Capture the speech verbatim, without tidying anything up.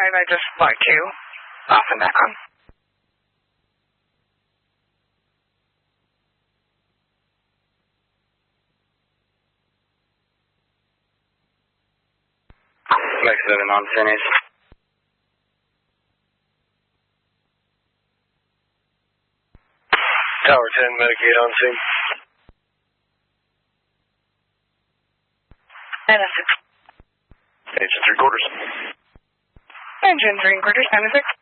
and I just like to off and back on. Max seven on finish. Tower ten, Medicaid on scene. ninety-six. Engine three quarters. Engine three quarters, ninety-six.